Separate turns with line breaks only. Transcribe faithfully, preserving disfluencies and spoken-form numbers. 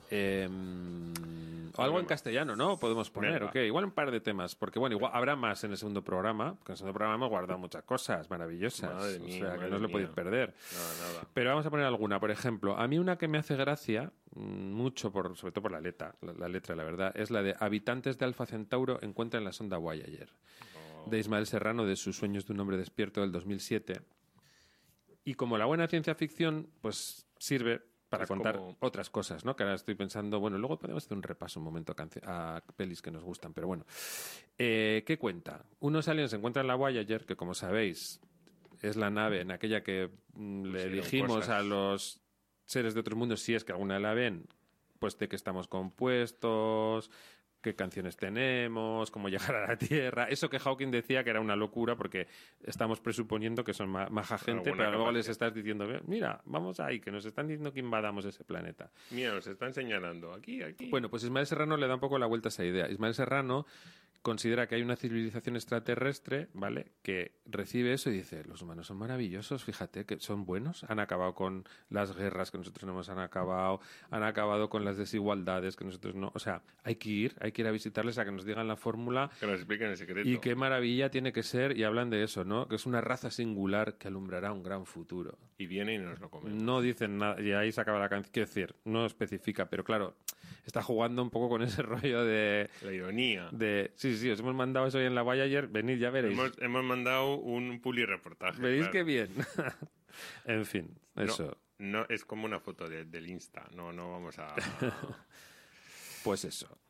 Eh, o algo en castellano, ¿no? Podemos poner,
Venga.
ok. Igual un par de temas, porque bueno, igual habrá más en el segundo programa, porque en el segundo programa hemos guardado muchas cosas maravillosas.
Madre
o
mía,
sea, que
madre
no os lo
mía.
podéis perder.
Nada, nada.
Pero vamos a poner alguna. Por ejemplo, a mí una que me hace gracia, mm, mucho, por, sobre todo por la letra, la, la letra, la verdad, es la de Habitantes de Alfa Centauro encuentran la sonda Voyager,
Oh.
de Ismael Serrano, de Sus sueños de un hombre despierto, del dos mil siete. Y como la buena ciencia ficción, pues sirve para
Es
contar
como-
otras cosas, ¿no? Que ahora estoy pensando, bueno, luego podemos hacer un repaso un momento a, canci- a pelis que nos gustan, pero bueno. Eh, ¿Qué cuenta? Unos aliens se encuentran la Voyager, que como sabéis es la nave en aquella que mm, le
Pusieron
dijimos
cosas.
a los seres de otros mundos, si es que alguna la ven, pues de qué estamos compuestos, qué canciones tenemos, cómo llegar a la Tierra. Eso que Hawking decía que era una locura porque estamos presuponiendo que son ma- maja gente,
Alguna
pero luego les
capacidad.
estás diciendo, mira, vamos ahí, que nos están diciendo que invadamos ese planeta.
Mira, nos están señalando. Aquí, aquí.
Bueno, pues Ismael Serrano le da un poco la vuelta a esa idea. Ismael Serrano considera que hay una civilización extraterrestre, ¿vale?, que recibe eso y dice, los humanos son maravillosos, fíjate, que son buenos, han acabado con las guerras que nosotros no hemos han acabado, han acabado con las desigualdades que nosotros no... O sea, hay que ir, hay que ir a visitarles a que nos digan la fórmula
Que nos expliquen el secreto.
y qué maravilla tiene que ser, y hablan de eso, ¿no?, que es una raza singular que alumbrará un gran futuro.
Y viene y nos lo comemos.
No dicen nada, y ahí se acaba la canción. Quiero decir, no especifica, pero claro, está jugando un poco con ese rollo de.
La ironía.
de sí, sí, os hemos mandado eso hoy en la Voyager, venid, ya veréis.
Hemos, hemos mandado un puli-reportaje.
Veréis
claro.
qué bien. En fin, eso.
No, no, es como una foto de- del Insta. No, no vamos a...
Pues eso.